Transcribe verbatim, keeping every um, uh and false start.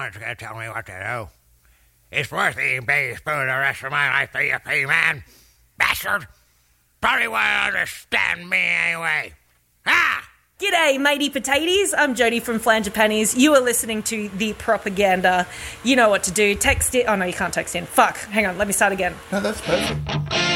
one's going to tell me what to do. It's worth eating baby spoon the rest of my life, do you, P-Man? Bastard! Probably won't understand me anyway. Ah! G'day, matey potatoes. I'm Jody from Flanger Panties. You are listening to The Propaganda. You know what to do. Text it. Oh, no, you can't text in. Fuck. Hang on. Let me start again. No, that's perfect.